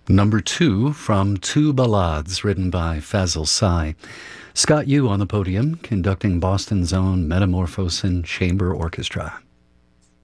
Number two from Two Ballades, written by Fazil Say. Scott Yu on the podium, conducting Boston's own Metamorphosin Chamber Orchestra.